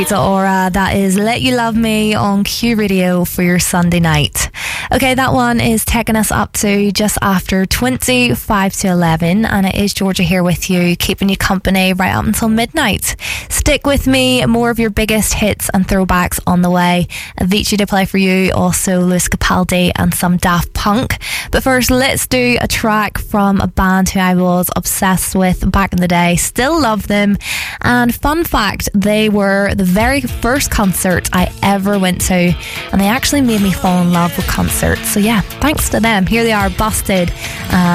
Rita Ora, that is Let You Love Me on Q Radio for your Sunday night. Okay, that one is taking us up to just after 25 to 11, and it is Georgia here with you, keeping you company right up until midnight. Stick with me, more of your biggest hits and throwbacks on the way. Avicii to play for you, also Lewis Capaldi and some Daft Punk. But first, let's do a track from a band who I was obsessed with back in the day. Still love them. And fun fact, they were the very first concert I ever went to, and they actually made me fall in love with concerts. So yeah, thanks to them. Here they are, Busted.